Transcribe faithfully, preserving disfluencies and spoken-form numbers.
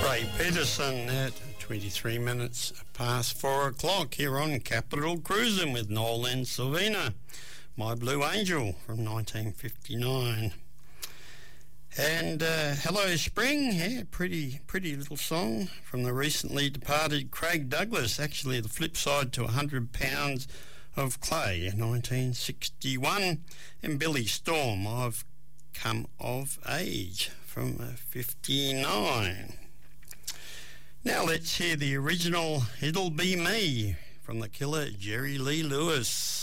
Ray Peterson at twenty-three minutes past four o'clock here on Capital Cruising with Noel and Sylvina. My Blue Angel from nineteen fifty-nine. And uh, Hello Spring, yeah, pretty pretty little song from the recently departed Craig Douglas, actually the flip side to one hundred pounds of Clay, nineteen sixty-one, and Billy Storm, I've Come of Age, from uh, fifty-nine. Now let's hear the original It'll Be Me from the killer Jerry Lee Lewis.